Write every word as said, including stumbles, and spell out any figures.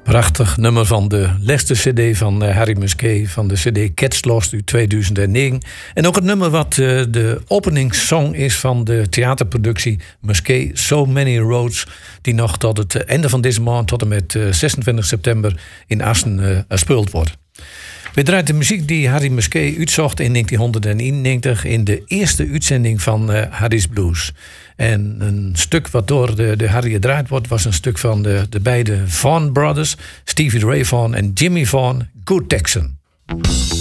Prachtig nummer van de laatste cd van Harry Musquet, van de cd Cats Lost uit tweeduizend negen. En ook het nummer wat uh, de openingssong is van de theaterproductie Musquet So Many Roads, die nog tot het einde van deze maand, tot en met uh, zesentwintig september in Assen uh, gespeeld wordt. We draaien de muziek die Harry Musquet uitzocht in negentien eenennegentig in de eerste uitzending van uh, Harry's Blues. En een stuk wat door de, de Harry gedraaid wordt, was een stuk van de, de beide Vaughan Brothers, Stevie Ray Vaughan en Jimmy Vaughan, Good Texan.